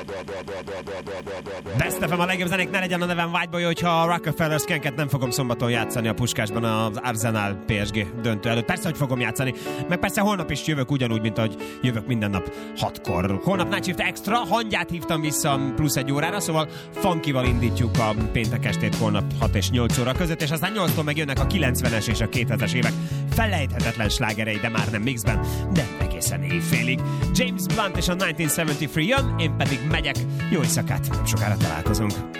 Best FM, a legjobb zenék, ne legyen a nevem vágyboly, hogyha a Rockefeller Skanket nem fogom szombaton játszani a Puskásban az Arsenal PSG döntő előtt. Persze, hogy fogom játszani, meg persze holnap is jövök ugyanúgy, mint ahogy jövök minden nap 6-kor. Holnap Night Shift Extra, Hangyát hívtam vissza plusz 1 órára, szóval funkival indítjuk a péntek estét holnap 6 és 8 óra között, és aztán 8-tól megjönnek a 90-es és a 2000-es évek felejthetetlen slágerei, de már nem mixben, de egészen éjfélig. James Blunt és a 1973 jön, én pedig megyek. Jó éjszakát, nem sokára találkozunk.